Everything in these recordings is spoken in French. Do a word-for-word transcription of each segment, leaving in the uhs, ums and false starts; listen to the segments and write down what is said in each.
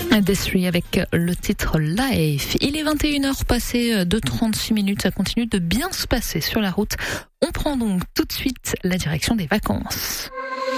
Desri avec le titre Life. Il est vingt et une heures passées de trente-six minutes. Ça continue de bien se passer sur la route. On prend donc tout de suite la direction des vacances.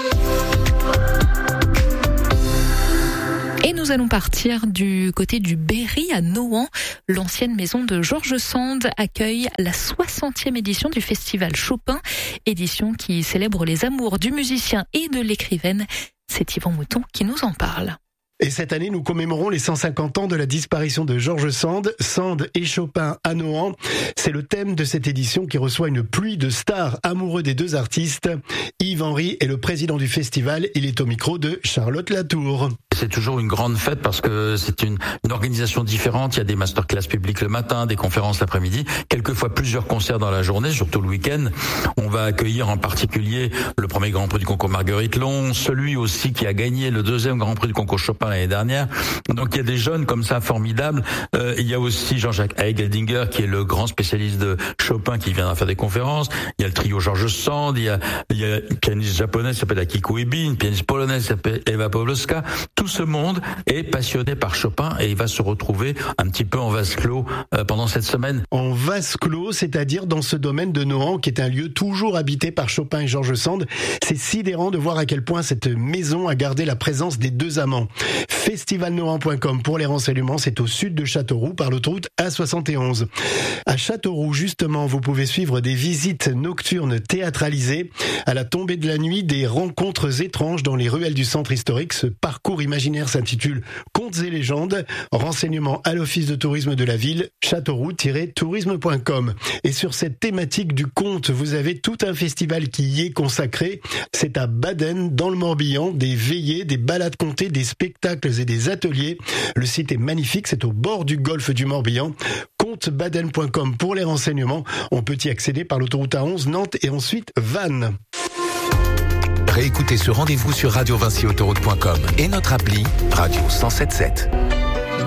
Et nous allons partir du côté du Berry à Nohant. L'ancienne maison de Georges Sand accueille la soixantième édition du Festival Chopin, édition qui célèbre les amours du musicien et de l'écrivaine. C'est Yvan Mouton qui nous en parle. Et cette année, nous commémorons les cent cinquante ans de la disparition de Georges Sand, Sand et Chopin à Nohant. C'est le thème de cette édition qui reçoit une pluie de stars amoureux des deux artistes. Yves Henry est le président du festival. Il est au micro de Charlotte Latour. C'est toujours une grande fête parce que c'est une, une organisation différente. Il y a des masterclass publics le matin, des conférences l'après-midi, quelquefois plusieurs concerts dans la journée, surtout le week-end. On va accueillir en particulier le premier Grand Prix du concours Marguerite Long, celui aussi qui a gagné le deuxième Grand Prix du concours Chopin l'année dernière. Donc il y a des jeunes comme ça formidables. Euh, il y a aussi Jean-Jacques Heigeldinger qui est le grand spécialiste de Chopin qui viendra faire des conférences. Il y a le trio Georges Sand, il y a, il y a une pianiste japonaise qui s'appelle Akiko Ebi, une pianiste polonaise qui s'appelle Eva Pawlowska. Tout ce monde est passionné par Chopin et il va se retrouver un petit peu en vase clos euh, pendant cette semaine. En vase clos, c'est-à-dire dans ce domaine de Nohant qui est un lieu toujours habité par Chopin et Georges Sand. C'est sidérant de voir à quel point cette maison a gardé la présence des deux amants. festival nohant point com pour les renseignements, c'est au sud de Châteauroux par l'autoroute A soixante et onze. À Châteauroux, justement, vous pouvez suivre des visites nocturnes théâtralisées. À la tombée de la nuit, des rencontres étranges dans les ruelles du centre historique. Ce parcours imaginaire s'intitule Contes et légendes. Renseignements à l'office de tourisme de la ville, châteauroux tiret tourisme point com. Et sur cette thématique du conte, vous avez tout un festival qui y est consacré. C'est à Baden, dans le Morbihan, des veillées, des balades contées, des spectacles et des ateliers. Le site est magnifique, c'est au bord du golfe du Morbihan. conte baden point com pour les renseignements. On peut y accéder par l'autoroute A onze, Nantes et ensuite Vannes. Réécoutez ce rendez-vous sur radio vinci autoroute point com et notre appli Radio cent soixante-dix-sept.